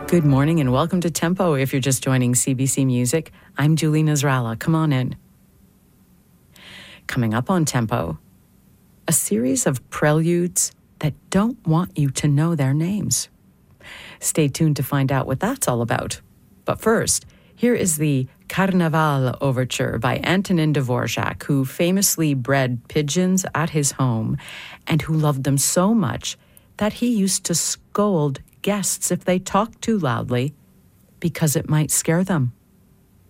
Good morning and welcome to Tempo. If you're just joining CBC Music, I'm Julie Nasrallah. Come on in. Coming up on Tempo, a series of preludes that don't want you to know their names. Stay tuned to find out what that's all about. But first, here is the Carnaval Overture by Antonin Dvorak, who famously bred pigeons at his home and who loved them so much that he used to scold guests if they talked too loudly because it might scare them.